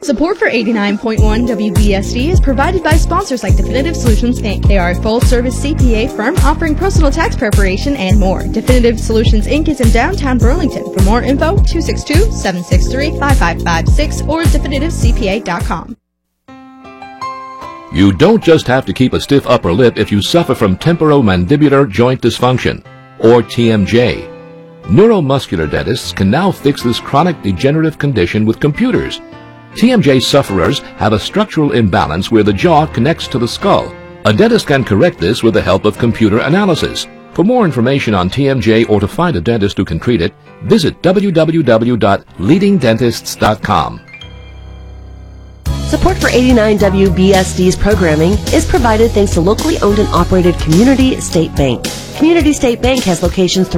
Support for 89.1 WBSD is provided by sponsors like Definitive Solutions, Inc. They are a full-service CPA firm offering personal tax preparation and more. Definitive Solutions, Inc. is in downtown Burlington. For more info, 262-763-5556 or definitivecpa.com. You don't just have to keep a stiff upper lip if you suffer from temporomandibular joint dysfunction, or TMJ. Neuromuscular dentists can now fix this chronic degenerative condition with computers. TMJ sufferers have a structural imbalance where the jaw connects to the skull. A dentist can correct this with the help of computer analysis. For more information on TMJ or to find a dentist who can treat it, visit www.leadingdentists.com. Support for 89 WBSD's programming is provided thanks to locally owned and operated Community State Bank. Community State Bank has locations